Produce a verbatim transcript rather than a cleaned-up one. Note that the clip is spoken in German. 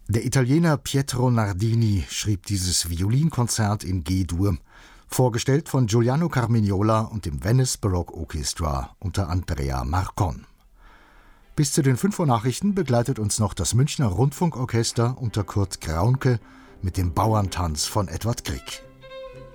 Der Italiener Pietro Nardini schrieb dieses Violinkonzert in G-Dur, vorgestellt von Giuliano Carmignola und dem Venice Baroque Orchestra unter Andrea Marcon. Bis zu den fünf Uhr Nachrichten begleitet uns noch das Münchner Rundfunkorchester unter Kurt Graunke mit dem Bauerntanz von Edward Grieg.